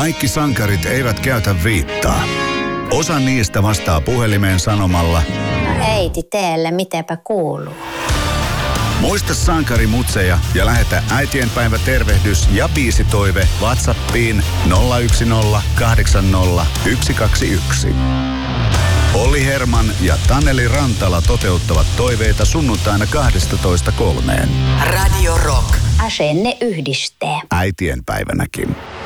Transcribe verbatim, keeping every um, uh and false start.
Kaikki sankarit eivät käytä viittaa. Osa niistä vastaa puhelimeen sanomalla: äiti, teelle, mitäpä kuuluu? Muista sankarimutseja ja lähetä äitienpäivä tervehdys ja biisitoive WhatsAppiin nolla yksi nolla kahdeksan nolla yksi kaksi yksi. Olli Herman ja Taneli Rantala toteuttavat toiveita sunnuntaina kaksitoista kolmeen. Radio Rock. Asenne yhdistää. Äitienpäivänäkin.